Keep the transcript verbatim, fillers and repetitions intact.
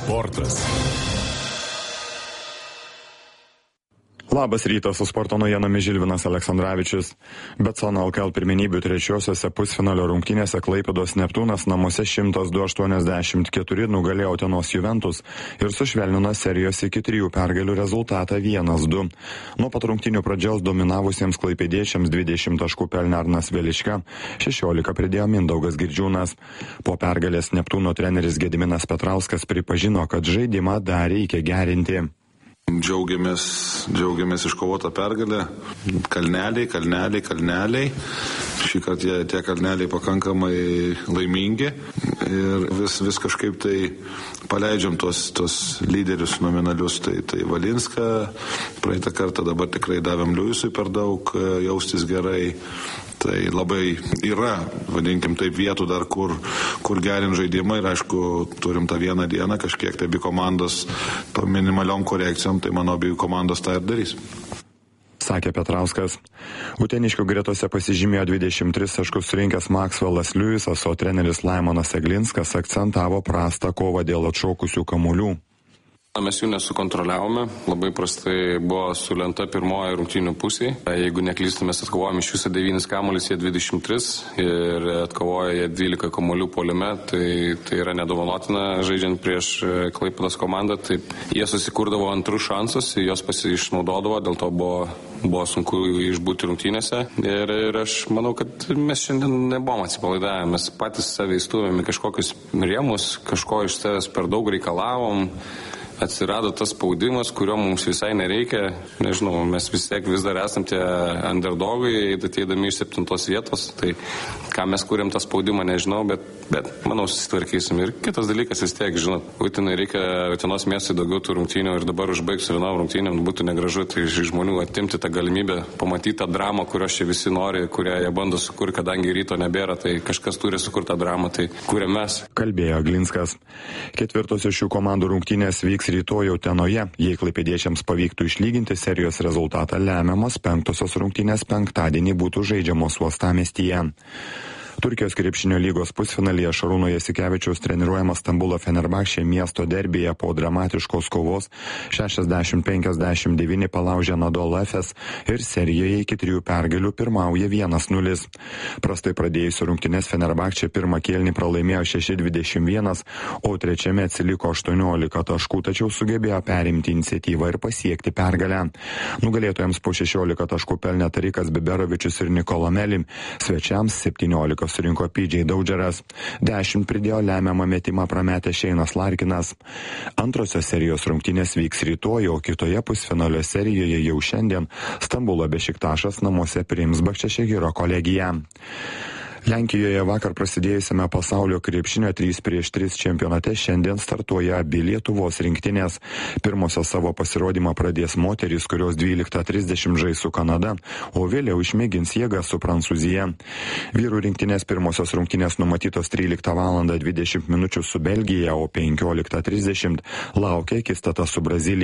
Sportas. Labas rytas, su sporto naujienomis Žilvinas Aleksandravičius. Betsono L K L pirmenybių trečiosiose pusfinalio rungtynėse Klaipėdos Neptūnas namuose šimtas du aštuoniasdešimt keturi nugalėjo Utenos Juventus ir sušvelnino serijos iki trijų pergalių rezultatą vienas du. Nuo pat rungtynių pradžios dominavusiems klaipėdiečiams dvidešimt taškų pelnė Arnas Velička, šešiolika pridėjo Mindaugas Girdžiūnas. Po pergalės Neptūno treneris Gediminas Petrauskas pripažino, kad žaidimą dar reikia gerinti. Džiaugiamės, džiaugiamės iškovotą pergalę. Kalneliai, kalneliai, kalneliai. Šį kartą tie, tie kalneliai pakankamai laimingi ir vis, vis kažkaip tai paleidžiam tos, tos lyderius nominalius. Tai, tai Valinską praeitą kartą, dabar tikrai davėm Liujisui per daug jaustis gerai. Tai labai yra, vadinkim taip, vietų dar, kur, kur gerin žaidimą ir aišku, turim tą vieną dieną kažkiek, tai abi komandos to minimaliom korekcijom, tai mano abiejų komandos tą ir darys. Sakė Petrauskas. Uteniškių gretose pasižymėjo dvidešimt tris taškus surinkęs Maxwellas Liujisas, o treneris Laimonas Eglinskas akcentavo prastą kovą dėl atšokusių kamuolių. Mes jų nesukontroliavome, labai prastai buvo su lenta pirmoje rungtynių pusėje. Jeigu neklystu, mes atkovojame iš viso devynis kamuolius, jie dvidešimt tris ir atkovoja jie dvylika kamuolių puolime, tai, tai yra nedovanotina žaidžiant prieš Klaipėdos komandą. Taip, jie susikurdavo antrus šansus, jos pasišnaudodavo, dėl to buvo, buvo sunku išbūti rungtynėse. Ir, ir aš manau, kad mes šiandien nebuvom atsipalaidavę, mes patys save įstūmėme kažkokius rėmus, kažko iš savęs per daug reikalavom. Atsirado tas spaudimas, kurio mums visai nereikia. Nežinau, mes vis tiek vis dar esam tie underdogai, ateidami iš septintos vietos. Tai ką mes kūrėm tą spaudimą, nežinau, bet, bet manau, susitvarkysim. Ir kitas dalykas vis tiek, žinot, Utenai reikia Utenos miestui daugiau tų rungtynių ir dabar užbaigsiu vienam rungtynėm, būtų negražu tai iš žmonių atimti tą galimybę, pamatyti tą dramą, kurios čia visi nori, kurią jie bando sukurti, kadangi ryto nebėra, tai kažkas turi sukurti tą dramą, tai kūrėm mes. Kalbėjo Glinskas. Ketvirtosios šių komandų rungtynės vyks rytoj Utenoje. Jei klaipėdiečiams pavyktų išlyginti serijos rezultatą, lemiamos penktosios rungtynės penktadienį būtų žaidžiamos uostamiestyje. Turkijos krepšinio lygos pusfinalyje Šarūno Jasikevičiaus treniruojamas Stambulo Fenerbahčė miesto derbyje po dramatiškos kovos šešiasdešimt penkiasdešimt devyni palaužė Anadolu Efes ir serijoje iki trijų pergalių pirmauja vienas nulis. Prastai pradėjusi rungtynes Fenerbahčė pirmą kėlinį pralaimėjo šeši dvidešimt vienas, o trečiame atsiliko aštuoniolika taškų, tačiau sugebėjo perimti iniciatyvą ir pasiekti pergalę. Nugalėtojams po šešiolika taškų pelnė Tarikas Biberovičius ir Nikola Melim, svečiams septyniolika surinko P J Daudžeras, dešimt pridėjo lemiamą metimą prametę Šeinas Larkinas. Antrosios serijos rungtynės vyks rytoj, o kitoje pusfinalio serijoje jau šiandien Stambulo Bešiktašas namuose priims Bakščešehiro kolegiją. Lenkijoje vakar prasidėjusiame pasaulio krepšinio trys prieš tris čempionate šiandien startuoja abi Lietuvos rinktinės. Pirmosios savo pasirodymą pradės moterys, kurios dvyliktą trisdešimt žais su Kanada, o vėliau išmėgins jėgą su Prancūzija. Vyrų rinktinės pirmosios rungtynės numatytos tryliktą valandą dvidešimt minučių su Belgija, o penkioliktą trisdešimt laukia akistata su Brazilija.